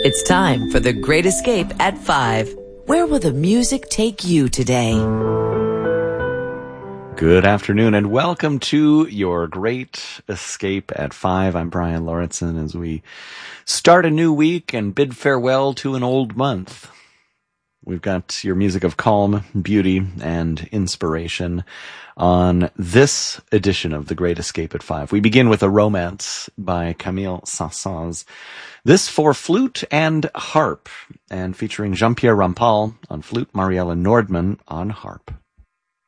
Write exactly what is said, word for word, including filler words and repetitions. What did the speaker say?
It's time for The Great Escape at five. Where will the music take you today? Good afternoon and welcome to your Great Escape at five. I'm Brian Lauritsen as we start a new week and bid farewell to an old month. We've got your music of calm, beauty, and inspiration on this edition of The Great Escape at five. We begin with a romance by Camille Saint-Saëns. This for flute and harp, and featuring Jean-Pierre Rampal on flute, Mariella Nordman on harp.